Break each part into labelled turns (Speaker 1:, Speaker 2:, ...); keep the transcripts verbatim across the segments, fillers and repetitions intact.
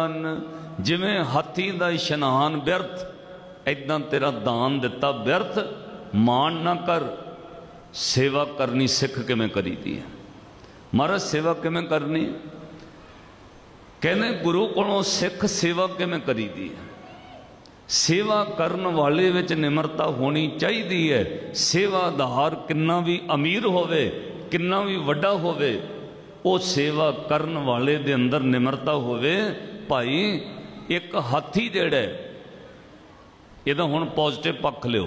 Speaker 1: ਕਰਨ, जिवें हाथी दा इशनान व्यर्थ, इदां तेरा दान दिता व्यर्थ। मान ना कर, सेवा करनी सिख किवें करी दी है। महाराज सेवा किवें करनी, कहने गुरु कोलों सिख सेवा किवें करी दी है। सेवा करन वाले विच निमरता होनी चाहिदी है। सेवादार किन्ना भी अमीर होवे, किन्ना भी वड्डा होवे, वो सेवा करन वाले दे अंदर निमरता होवे। भाई एक हाथी जिहड़ा इहदा हुण पॉजिटिव पक्ष लिओ।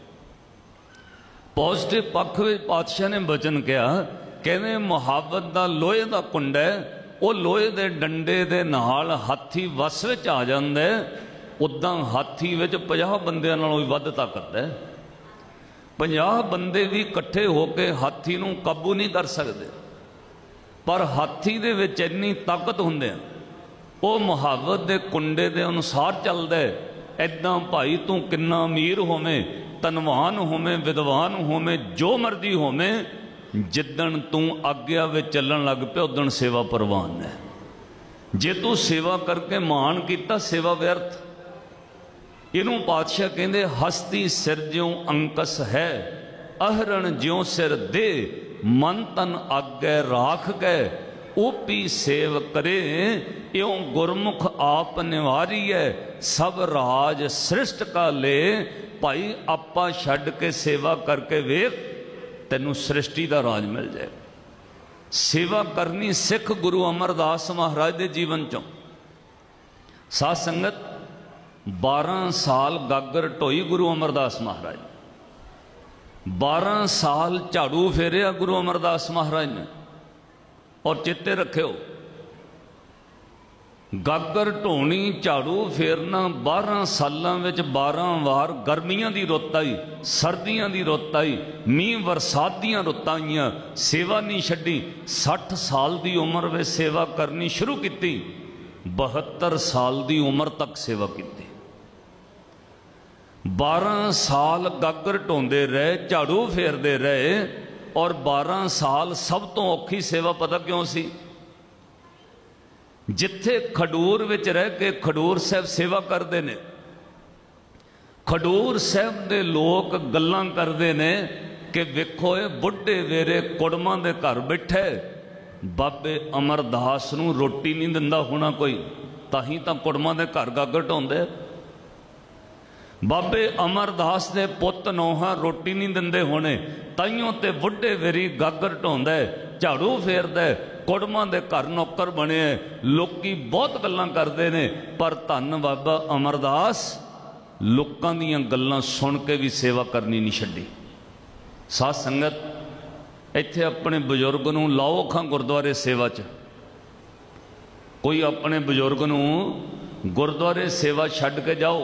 Speaker 1: पॉजिटिव पक्ष विच पातशाह ने वचन कहा, कहने मुहावत दा लोहे दा कुंडा है, वो लोहे दे डंडे दे नाल हाथी वस विच आ जांदा है। उदां हाथी विच पचास बंदियां नालों भी वध ताकत है। पचास बंदे भी इकट्ठे होकर हाथी नूं काबू नहीं कर सकते, पर हाथी दे विच इन्नी ताकत हुंदे वो मुहावत दे कुंडे दे अनुसार चलदा है। इदां भाई तू किन्ना अमीर होवें, धनवान होवें, विद्वान होवें, जो मर्जी होवें, जिदन तू आग्या विच चलन लग पिया उदन सेवा प्रवान है। जे तू सेवा करके मान किया सेवा व्यर्थ। इनू पातशाह कहंदे हस्ती सिर ज्यों अंकस है, अहरण ज्यों सिर दे, मन तन आगे राख गए, ओपी सेव करे, यों गुरमुख आप निवारी है, सब राज सृष्ट का ले। भाई आपा छड्ड के सेवा करके वेख, तैनू सृष्टि का राज मिल जाए। सेवा करनी सिख गुरु अमरदास महाराज के जीवन चों। साध संगत बारह साल गागर ढोई गुरु अमरदास महाराज, बारह साल झाड़ू फेरिया गुरु अमरदास महाराज ने। और चेते रखियो, गागर ढोनी झाड़ू फेरना बारह सालों में बारह वार गर्मियां की रुत आई, सर्दियां की रुत आई, मीह बरसात दियां रुतां आईयां, सेवा नहीं छड्डी। सठ साल की उम्र में सेवा करनी शुरू की, बहत्तर साल की उम्र तक सेवा की। बारह साल गागर ढोंदे रहे, झाड़ू फेरते रहे, और बारह साल सब तो औखी सेवा पता क्यों सी? जिथे खडूर विच रह के खडूर साहब सेवा करते ने, खडूर साहब दे लोग गल्लां करते ने कि वेखो ये बुढ़े वेरे कुड़मां दे घर बैठे, बाबे अमरदास नूं रोटी नहीं दिंदा होना कोई, ताही तां कुड़मां दे घर गागर ढोंदे। बाबे अमरदास दे पुत नौहा रोटी नहीं दिंदे होने, ताइयों ते बुढ़े वेरी गागर ढोंदा है, झाड़ू फेरदा है, कुड़मां दे घर नौकर बने। लोकी बहुत गल्लां करदे ने, पर धन बाबा अमरदास लोकां दीयां गल्लां सुन के भी सेवा करनी नहीं छड्डी। साध संगत इत्थे अपने बजुर्ग नूं लाओ खां गुरुद्वारे सेवा च। कोई अपने बजुर्ग नूं गुरुद्वारे सेवा छड्ड के जाओ,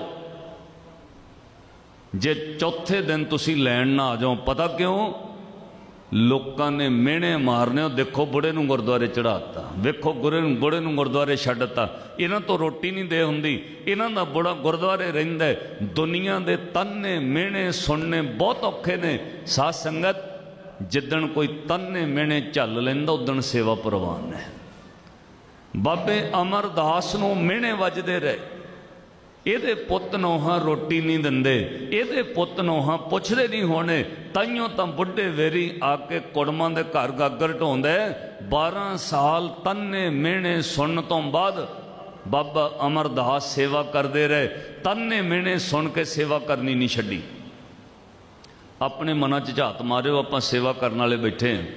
Speaker 1: जे चौथे दिन तुसी लैण ना आ जाओ, पता क्यों? लोकां ने मेहने मारने, देखो बुढ़े नूं गुरुद्वारे चढ़ाता, वेखो गुरे बुढ़े नूं गुरुद्वारे छड्डता, इन्हां तो रोटी नहीं दे हुंदी, इन्हां दा बुढ़ा गुरुद्वारे रहिंदा है। दुनिया दे ताने मेहने सुनने बहुत औखे ने। साध संगत जिदन कोई ताने मेहने झल लैंदा उदन सेवा प्रवान है। बाबे अमरदास नूं मेहने वजदे रहे, ਇਹਦੇ पुत नौहा रोटी नहीं दिंदे, ਇਹਦੇ पुत नौहा पुछदे नहीं होने, ताइयों तां बुढ़े वेरी आके कुड़मां दे घर गागर ढोंदा। बारह साल तन्ने मेहने सुनने तो बाद बाबा अमरदास सेवा करते रहे, तन्ने मेहने सुन के सेवा करनी नहीं छड्डी। अपने मनां च झात मारिओ, आपां सेवा करन वाले बैठे हैं।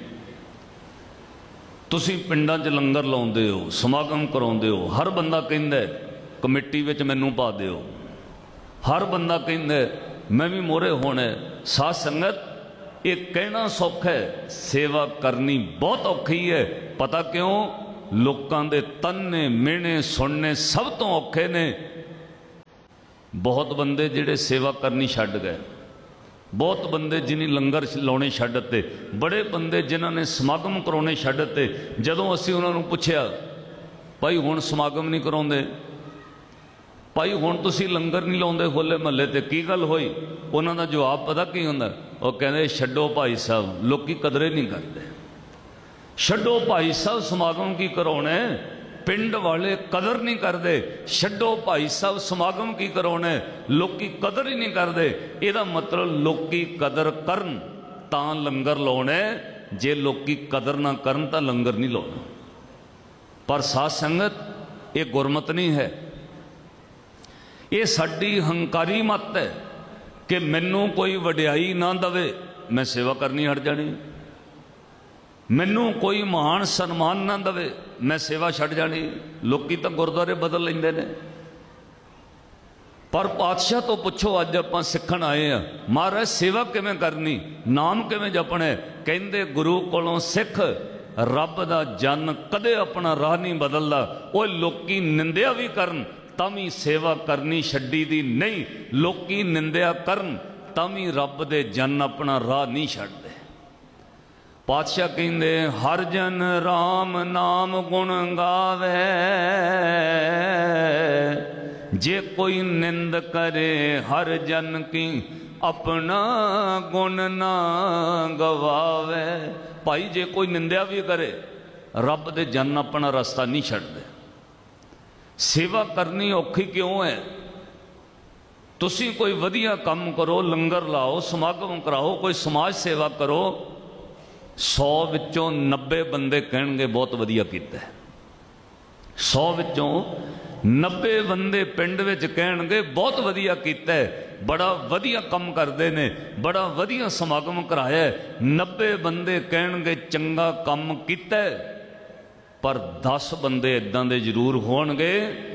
Speaker 1: तुसीं पिंडां च लंगर लाउंदे हो, समागम कराउंदे हो, हर बंदा कहंदा कमेटी विच मैनू पा दिओ, हर बंदा कहंदा मैं भी मोहरे होना। साध संगत ये कहना सौखा है, सेवा करनी बहुत औखी है। पता क्यों? लोकां दे तन्ने मेहने सुनने सब तो औखे ने। बहुत बंदे जिहड़े सेवा करनी छड्ड गए, बहुत बंदे जिन्हें लंगर लाने छड्ड दिते, बड़े बंदे जिन्हां ने समागम कराने छड्ड दिते। जदों असीं उन्हां नूं पुछिया भाई हुण समागम नहीं कराउंदे, भाई हुण तुसीं लंगर नहीं लाउंदे होले महल्ले ते की गल होई? उन्हां दा जवाब पता की हुंदा? वो कहंदे छड्डो भाई साहब, लोकी कदरे नहीं करदे। छड्डो भाई साहब, समागम की कराउणे, पिंड वाले कदर नहीं करते। छड्डो भाई साहब समागम की करवाने, लोकी कदर ही नहीं करते। ਇਹਦਾ मतलब लोकी कदर करन तां लंगर लाने, जे लोकी कदर ना करन तां लंगर नहीं लाना। पर साध संगत ये गुरमत नहीं है, ये साडी हंकारी मत है कि मैनू कोई वडियाई ना दवे मैं सेवा करनी हट जानी, मैनू कोई महान सन्मान ना दवे मैं सेवा छड़ जानी। लोकी तो गुरुद्वारे बदल लेंदे ने। पर पातशाह तो पुछो, अज आपां सिखण आए हैं, महाराज सेवा किवें करनी, नाम किवें जपना। कहंदे गुरु कोलों सिख, रब दा जन कदे अपना राह नहीं बदलदा। वो लोकी निंदिया भी करन तां भी सेवा करनी छड्डी दी नहीं, लोकी निंदिया करन तां भी रब दे जन अपना राह नहीं छड्डदे। पातशाह कहंदे हर जन राम नाम गुण गावे, जे कोई निंद करे हर जन की अपना गुण ना गवावे। भाई जे कोई निंदिया भी करे रब दे जन अपना रास्ता नहीं छड्डदे। सेवा करनी औखी क्यों है? तुसी कोई वधिया काम करो, लंगर लाओ, समागम कराओ, कोई समाज सेवा करो, सौ विचों नब्बे बंदे कहणगे बहुत वधिया कीता है। सौ विचों नब्बे बंदे पिंड विच कहणगे बहुत वधिया कीता है, बड़ा वधिया काम करते ने, बड़ा वधिया समागम कराया है। नब्बे बंदे कहणगे चंगा काम कीता है। पर दस बंदे इदां दे जरूर होणगे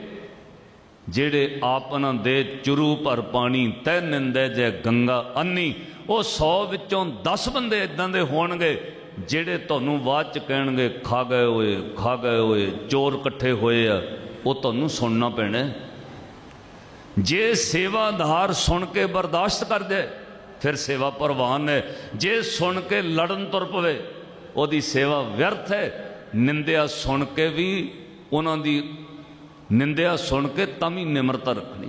Speaker 1: जेड़े आपना दे चुरू भर पानी तै निंदे जै गंगा अन्नी। वो सौ विचों दस बंदे इदां दे होणगे जेड़े तुहानूं बाद च कहणगे खा गए होए खा गए होए चोर इकट्ठे होए आ। वो तुहानूं सुनना पैना। जे सेवादार सुन के बर्दाश्त कर दे फिर सेवा प्रवान है, जे सुन के लड़न तुर पवे ओदी सेवा व्यर्थ है। निंदिया सुन के भी उन्हां दी निंदिया सुन के तभी निमरता रखनी।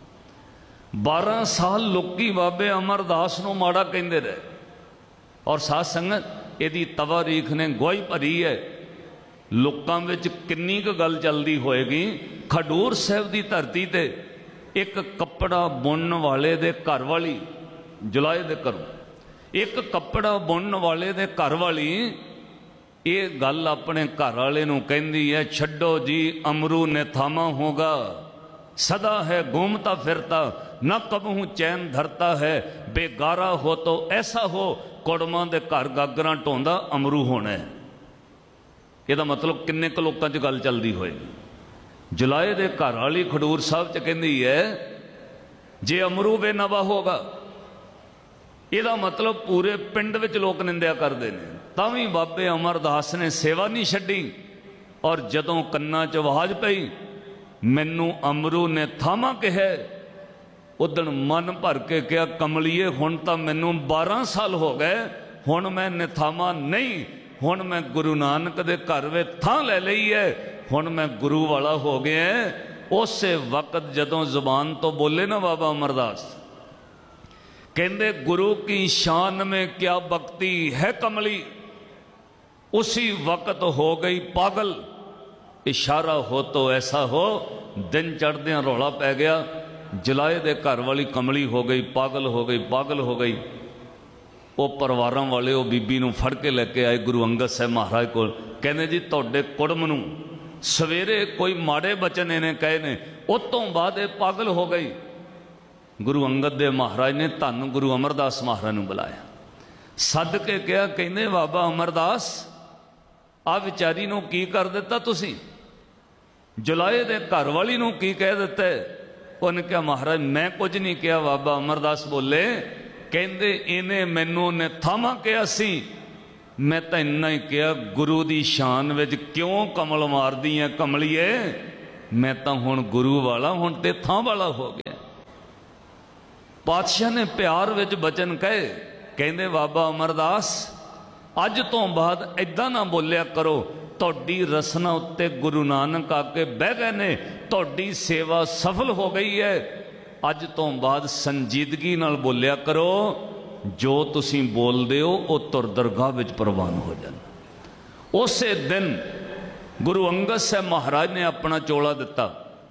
Speaker 1: बारह साल लोकी बाबे अमरदास नूं माड़ा कहंदे रहे और साध संगत इहदी तवारीख ने गवाही भरी है। लोकां विच किन्नी क गल चलदी होएगी। खडूर साहिब दी धरती ते एक कपड़ा बुनन वाले दे घर वाली जुलाए दे घरों एक कपड़ा बुनन वाले दे घर वाली ये गल अपने घर वाले नूं कहंदी है, छड्डो जी अमरू ने थामा होगा, सदा है घूमता फिरता, न कबहू चैन धरता है, बेगारा हो तो ऐसा हो, कुड़मां दे घर गागरां ढोंदा अमरू होना है। यदा मतलब किन्ने क लोकां च गल चलदी होएगी। जुलाए दे घर वाली खडूर साहब च कहंदी है जे अमरू बेनवा होगा, यदा मतलब पूरे पिंड विच लोक निंदिया करते हैं। तावी बाबे अमरदास ने सेवा नहीं छड्डी और जदों कन्ना च आवाज पई मैनू अमरू ने थामा कहा, उदण मन भर के कहा कमलीए हुण तां मैनू बारह साल हो गए, हुण मैं निथामा नहीं, हुण मैं गुरु नानक दे घर वे थां ले लई है, हुण मैं गुरु वाला हो गया। उस वक्त जदों जुबान तो बोले ना बाबा अमरदास, कहंदे गुरु की शान में क्या भक्ति है कमली, उसी वक्त हो गई पागल, इशारा हो तो ऐसा हो। दिन चढ़दे रौला पै गया, जुलाए दे घर वाली कमली हो गई, पागल हो गई, पागल हो गई। वो परिवारों वाले वो बीबी नूं फड़ के लैके आए गुरु अंगद साहब महाराज को, कहने जी तुहाडे कुड़म नूं सवेरे कोई माड़े बचन इन्हें कहे ने, उस तो बाद ये पागल हो गई। गुरु अंगद देव महाराज ने धन गुरु अमरदास महाराज नूं बुलाया, सद के कहा, कहने बाबा अमरदास आ विचारी नूं की कर दिता तुसी, जुलाए दे घर वाली नूं की कह दिता है। उन्हें कहा महाराज मैं कुछ नहीं किया। बाबा अमरदास बोले, कहंदे इन्हें मैनू ने थामा कहा सी, मैं तो इन्ना ही कहा गुरु दी शान विच क्यों कमल मार दी है कमलीए, मैं तो हुण गुरु वाला, हुण ते थां वाला हो गया। पातशाह ने प्यार विच बचन कहे, कहंदे बाबा अमरदास अज तो बाद इदां ना बोलिया करो, तुहाडी रसना उत्ते गुरु नानक आके बह गए ने, तुहाडी सेवा सफल हो गई है। अज तो बाद संजीदगी नाल बोलिया करो, जो तुसी बोलदे हो वो तुर दरगाह विच प्रवान हो जाए। उस दिन गुरु अंगद साहब महाराज ने अपना चोला दिता।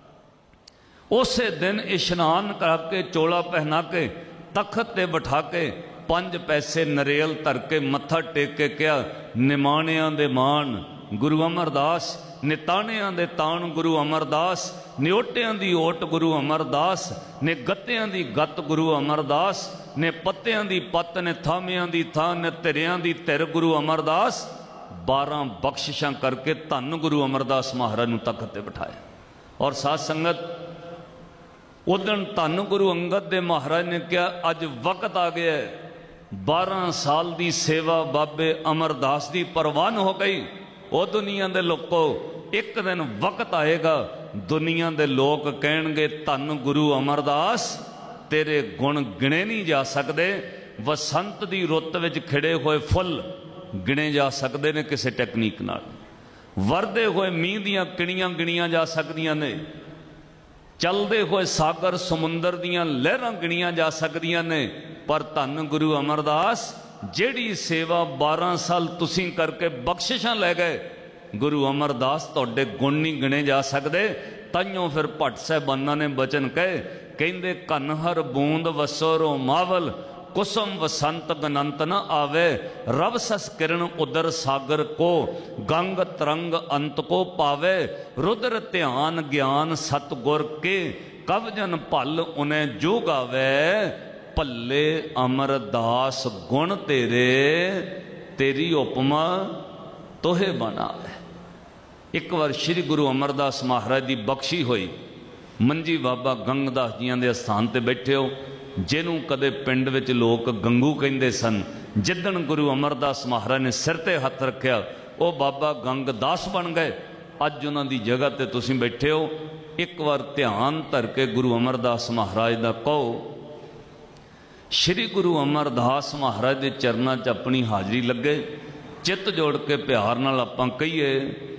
Speaker 1: उस दिन इशनान करके चोला पहना के तखत ते बिठा के पंज पैसे नरेल धर के मत्था टेक के कहा, निमाणियां दे मान गुरु अमरदास, निताणियां दे ताण गुरु अमरदास, निओटियां दी ओट गुरु अमरदास, ने गत्तियां दी गत गुरु अमरदास, ने पत्तियां दी पत, ने थामियां दी थां, ने तिरियां दी तिर गुरु अमरदास। बारह बख्शिशां करके धन गुरु अमरदास महाराज नूं तखत ते बिठाया। और साध संगत उदण धन गुरु अंगद दे महाराज ने कहा, अज वक्त आ गया है, बारह साल की सेवा बाबे अमरदास की परवान हो गई। वो दुनिया के लोगों, एक दिन वक्त आएगा दुनिया के लोग कहेंगे धन गुरु अमरदास, तेरे गुण गिने नहीं जा सकते। वसंत की रुत विच खिड़े हुए फुल गिने जा सकते हैं किसी टैकनीक नाल, वरदे हुए मीह दियां किणियां गिणियां जा सकदियां ने, चलते हुए सागर समुंदर दियां लहरां गिणियां जा सकदियां ने। पर धन गुरु अमरदास जिहड़ी सेवा बारह साल तुसीं करके बख्शिशां लै गए, गुरु अमरदास तुहाडे गुण नहीं गिने जा सकते। ताइयों फिर भट्ट साहिबाना ने बचन कहे, कहंदे कन्हर बूंद वसो रोमावल, कुसुम वसंत गनंत न आवे, रव सस किरण उदर सागर को, गंग तरंग अंत को पावे, रुद्र ध्यान ज्ञान सतगुर के, कब जन भल उन्हें जो गावे, भले अमरदास गुण तेरे, तेरी उपमा तोहे बनावे। एक बार श्री गुरु अमरदास महाराज की बख्शी हुई, मंजी बाबा गंगदास जियां दे स्थान ते बैठे हो, जिन्हों कदे पिंड विच लोग गंगू कहते सन, जिदन गुरु अमरदास महाराज ने सिर ते हथ रखा वो बाबा गंगदास बन गए। अज उन्हां दी जगह ते तुसीं बैठे हो। एक बार ध्यान धर के गुरु अमरदास महाराज दा कहो। श्री गुरु अमरदास महाराज के चरणों च अपनी हाजिरी लगे, चित्त जोड़ के प्यार नाल आपां कहिए,